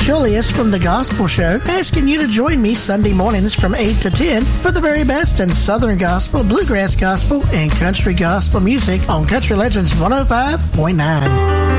Julius from The Gospel Show, asking you to join me Sunday mornings from 8 to 10 for the very best in Southern Gospel, Bluegrass Gospel, and Country Gospel music on Country Legends 105.9.